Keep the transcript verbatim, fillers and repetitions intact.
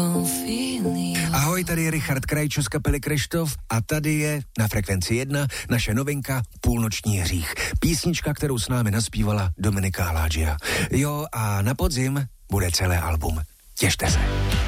Ahoj, tady je Richard Krajčo z kapely Krištof a tady je na Frekvenci jedna naše novinka Půlnoční hřích. Písnička, kterou s námi naspívala Dominika Halágia. Jo, a na podzim bude celé album. Těšte se.